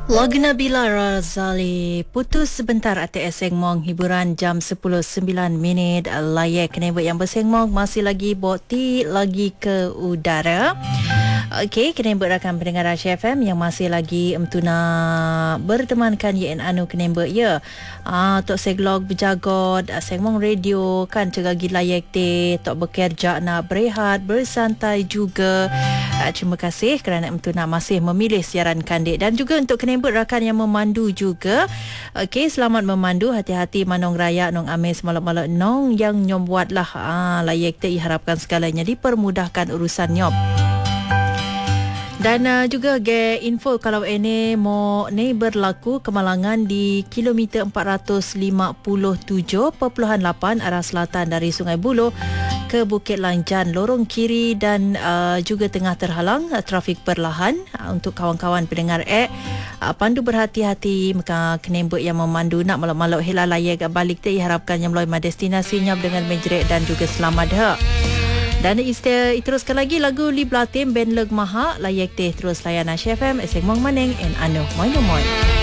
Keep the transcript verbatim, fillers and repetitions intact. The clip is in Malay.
Lagu Nabila Razali putus sebentar atas sengmong hiburan jam sepuluh sembilan minit layak kenebut yang bersengmong masih lagi boti lagi ke udara. Okey, kenebut rakan pendengar Raja F M yang masih lagi emtuna bertemankan Yen Anu kenebut ya. Ah tok seglog berjagot sengmong radio kan cegagi layak te tok bekerja nak berehat bersantai juga. Ah, terima kasih kerana emtuna masih memilih siaran kandik dan juga untuk kenebut rakan yang memandu juga. Okey, selamat memandu, hati-hati manong raya nong ames malak-malak nong yang nyom buatlah ah layak te harapkan segalanya dipermudahkan urusan nyom. Dan uh, juga ge info kalau ini mau ni berlaku kemalangan di kilometer empat ratus lima puluh tujuh perpuluhan lapan arah selatan dari Sungai Buloh ke Bukit Lanjan, lorong kiri dan uh, juga tengah terhalang uh, trafik perlahan. Uh, untuk kawan-kawan pendengar ek uh, pandu berhati-hati maka kenembut yang memandu nak malak-malak hela layak balik te harapkan yang melalui destinasinya dengan menjerit dan juga selamat ha. Dan istilah teruskan lagi lagu Li Blatim Ben Leg Maha layak teh terus layan Asy F M eseng mong maneng en anu moy moy.